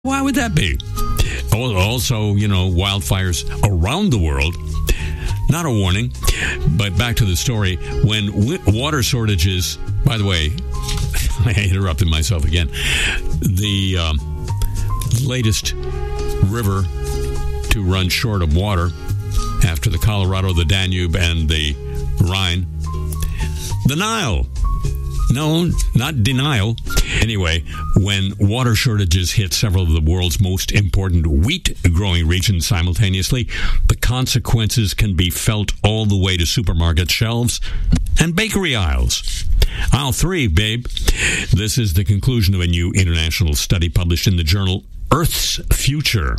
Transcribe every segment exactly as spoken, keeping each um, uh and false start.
Why would that be? Also, you know, wildfires around the world. Not a warning, but back to the story. When w- water shortages, by the way, I interrupted myself again. The um, latest river to run short of water after the Colorado, the Danube, and the Rhine. The Nile. No, not denial. Anyway, when water shortages hit several of the world's most important wheat-growing regions simultaneously, the consequences can be felt all the way to supermarket shelves and bakery aisles. Aisle three, babe. This is the conclusion of a new international study published in the journal Earth's Future.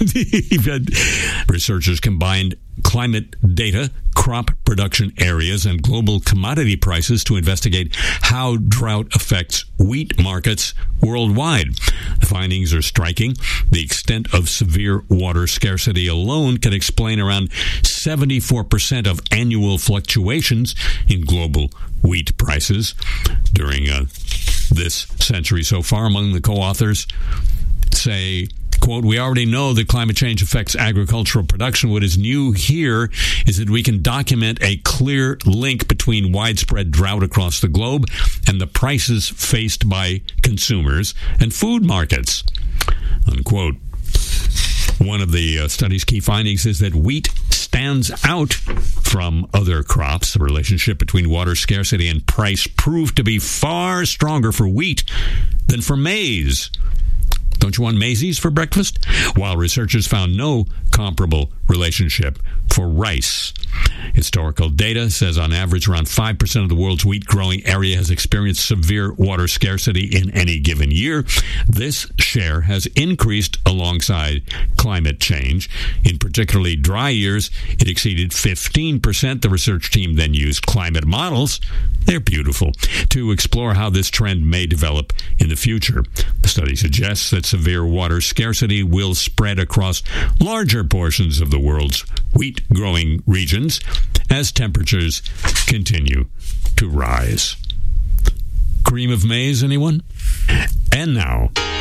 Researchers combined climate data, crop production areas, and global commodity prices to investigate how drought affects wheat markets worldwide. The findings are striking. The extent of severe water scarcity alone can explain around seventy-four percent of annual fluctuations in global wheat prices during uh, this century so far. Among the co-authors say, quote, "We already know that climate change affects agricultural production. What is new here is that we can document a clear link between widespread drought across the globe and the prices faced by consumers and food markets," unquote. One of the uh, study's key findings is that wheat stands out from other crops. The relationship between water scarcity and price proved to be far stronger for wheat than for maize. Don't you want Maisie's for breakfast? While researchers found no comparable relationship for rice. Historical data says on average around five percent of the world's wheat growing area has experienced severe water scarcity in any given year. This share has increased alongside climate change. In particularly dry years, it exceeded fifteen percent. The research team then used climate models, they're beautiful, to explore how this trend may develop in the future. The study suggests that severe water scarcity will spread across larger portions of the world's wheat growing regions as temperatures continue to rise. Cream of maize, anyone? And now,